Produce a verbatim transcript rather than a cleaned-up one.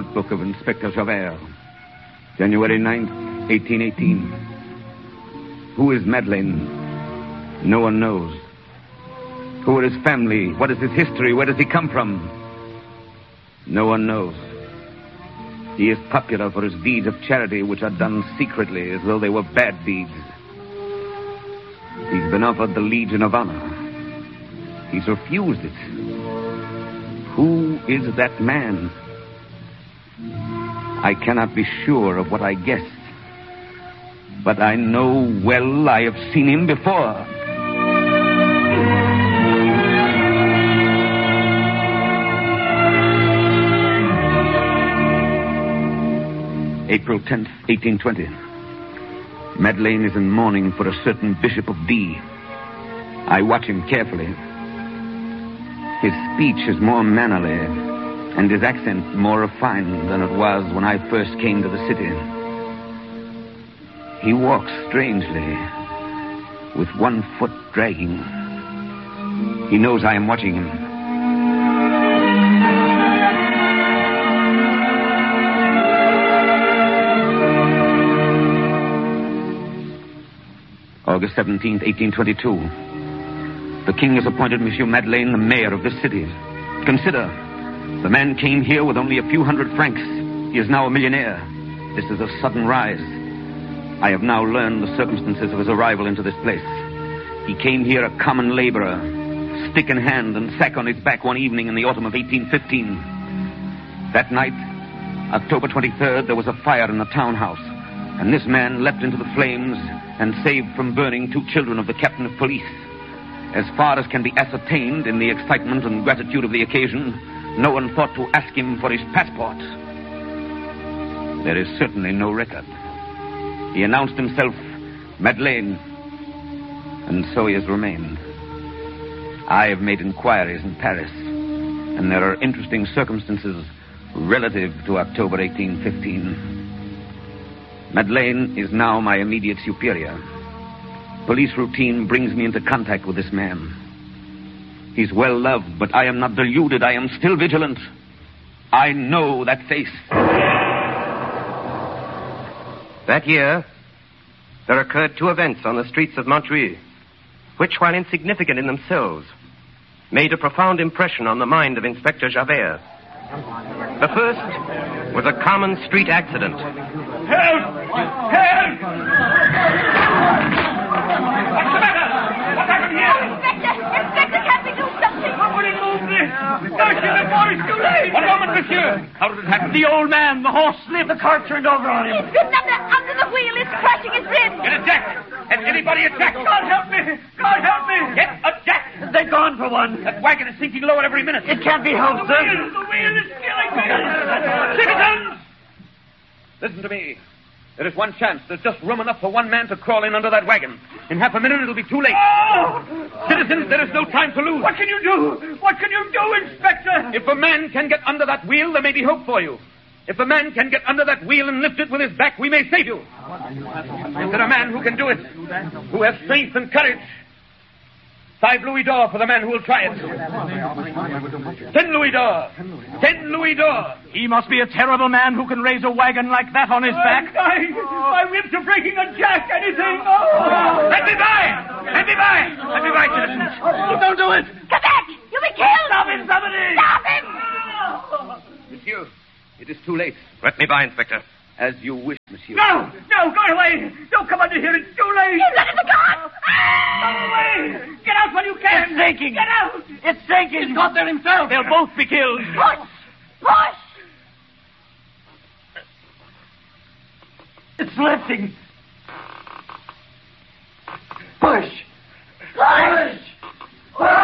Notebook of Inspector Javert. January ninth, eighteen eighteen. Who is Madeleine? No one knows. Who are his family? What is his history? Where does he come from? No one knows. He is popular for his deeds of charity, which are done secretly as though they were bad deeds. He's been offered the Legion of Honor. He's refused it. Who is that man? I cannot be sure of what I guessed, but I know well I have seen him before. April tenth, eighteen twenty. Madeleine is in mourning for a certain Bishop of D. I watch him carefully. His speech is more mannerly, and his accent more refined than it was when I first came to the city. He walks strangely, with one foot dragging. He knows I am watching him. August seventeenth, eighteen twenty-two. The king has appointed Monsieur Madeleine the mayor of this city. Consider, the man came here with only a few hundred francs. He is now a millionaire. This is a sudden rise. I have now learned the circumstances of his arrival into this place. He came here a common laborer, stick in hand and sack on his back one evening in the autumn of eighteen fifteen. That night, October twenty-third, there was a fire in the townhouse, and this man leapt into the flames and saved from burning two children of the captain of police. As far as can be ascertained in the excitement and gratitude of the occasion, no one thought to ask him for his passport. There is certainly no record. He announced himself Madeleine, and so he has remained. I have made inquiries in Paris, and there are interesting circumstances relative to October eighteen fifteen. Madeleine is now my immediate superior. Police routine brings me into contact with this man. He's well loved, but I am not deluded. I am still vigilant. I know that face. That year, there occurred two events on the streets of Montreuil, which, while insignificant in themselves, made a profound impression on the mind of Inspector Javert. The first was a common street accident. Help! Help! What's the matter? What happened here? Inspector! Inspector, can't we do something? Somebody move this! Don't you before it's too late! One moment, monsieur! How did it happen? The old man, the horse slipped, the car turned over on him. He's bitten under, under the wheel. It's crashing his ribs. Get a jack! Has anybody a jack? God help me! God help me! Get a jack! They're gone for one. That wagon is sinking lower every minute. It can't be helped, sir. The wheel, the wheel is killing me! Citizens! Listen to me. There is one chance. There's just room enough for one man to crawl in under that wagon. In half a minute, it'll be too late. Oh! Citizens, there is no time to lose. What can you do? What can you do, Inspector? If a man can get under that wheel, there may be hope for you. If a man can get under that wheel and lift it with his back, we may save you. Is there a man who can do it? Who has strength and courage? Five louis d'or for the man who will try it. Ten louis d'or. Ten louis d'or. He must be a terrible man who can raise a wagon like that on his back. My, my ribs are breaking a jack. Anything. Oh. Let me by. Let me by. Let me by, citizens. Oh, don't do it. Come back. You'll be killed. Stop him, somebody. Stop him. Monsieur, it is too late. Let me by, Inspector. As you wish, monsieur. No, no, go away. Don't come under here. It's too late. He's under the car. Go away. Get out when you can. It's sinking. Get out. It's sinking. He's got there himself. They'll both be killed. Push. Push. It's lifting.